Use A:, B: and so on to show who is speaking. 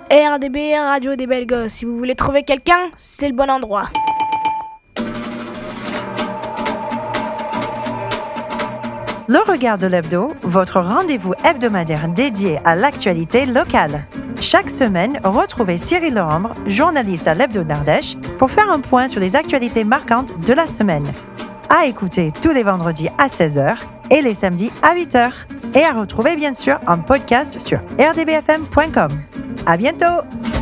A: RDB, Radio des Belles Gosses. Si vous voulez trouver quelqu'un, c'est le bon endroit.
B: Le Regard de l'Hebdo, votre rendez-vous hebdomadaire dédié à l'actualité locale. Chaque semaine, retrouvez Cyril Lehambre, journaliste à l'Hebdo d'Ardèche, pour faire un point sur les actualités marquantes de la semaine. À écouter tous les vendredis à 16h et les samedis à 8h. Et à retrouver bien sûr en podcast sur rdbfm.com. À bientôt!